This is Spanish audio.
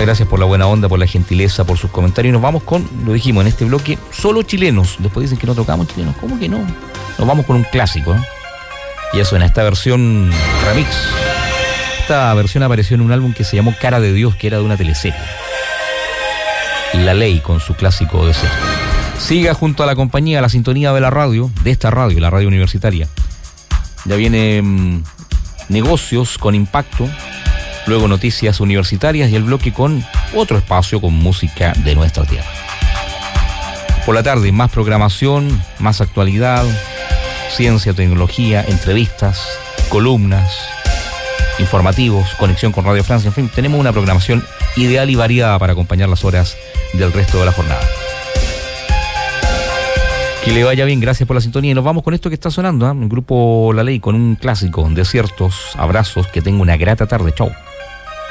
Muchas gracias por la buena onda, por la gentileza, por sus comentarios. Y nos vamos con, lo dijimos en este bloque, solo chilenos. Después dicen que no tocamos chilenos. ¿Cómo que no? Nos vamos con un clásico, ¿eh? Y eso, en esta versión remix. Esta versión apareció en un álbum que se llamó Cara de Dios, que era de una teleserie. La Ley, con su clásico de ser. Siga junto a la compañía, a la sintonía de la radio, de esta radio, la radio universitaria. Ya viene negocios con impacto, luego noticias universitarias y el bloque con otro espacio con música de nuestra tierra. Por la tarde, más programación, más actualidad, ciencia, tecnología, entrevistas, columnas, informativos, conexión con Radio Francia. En fin, tenemos una programación ideal y variada para acompañar las horas del resto de la jornada. Que le vaya bien, gracias por la sintonía. Y nos vamos con esto que está sonando, ¿eh? El grupo La Ley con un clásico, Desiertos, abrazos, que tenga una grata tarde. Chau.